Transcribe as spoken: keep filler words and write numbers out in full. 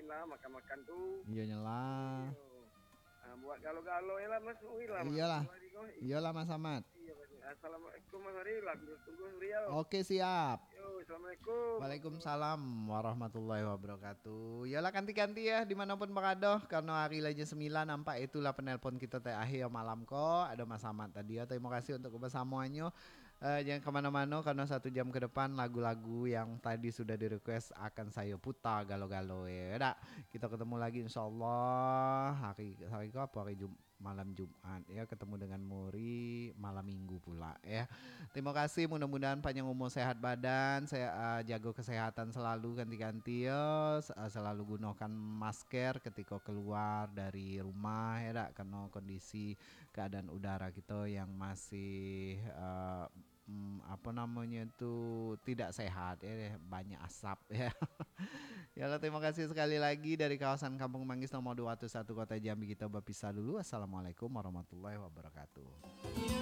lah makan-makan tuh. Iya nyala. Nah, buat galo-galo ya lah Mas Wila Mas. Iyalah. Iyalah Mas Ahmad. Iya Mas. Assalamualaikum Mas Wila. Tunggu Uriau. Oke siap. Yo, assalamualaikum. Waalaikumsalam warahmatullahi wabarakatuh. Yalah ganti-ganti ya dimanapun berada. Karena hari lagi sembilan nampak itulah penelpon kita teh akhir malam kok. Ada Mas Ahmad tadi ya. Terima kasih untuk kebersamaannya. Uh, jangan kemana-mana karena satu jam ke depan lagu-lagu yang tadi sudah di request akan saya putar galo-galo ya. Dah, kita ketemu lagi insyaallah hari hari apa hari Jum malam Jumat ya, ketemu dengan Muri malam Minggu pula ya. Terima kasih, mudah-mudahan panjang umur sehat badan, saya uh, jaga kesehatan selalu ganti-ganti ya, uh, selalu gunakan masker ketika keluar dari rumah ya dak, karena kondisi keadaan udara kita yang masih uh, Hmm, apa namanya itu tidak sehat ya, banyak asap ya. Ya Allah, terima kasih sekali lagi dari kawasan Kampung Manggis nomor dua puluh satu Kota Jambi, kita berpisah dulu. Assalamualaikum warahmatullahi wabarakatuh.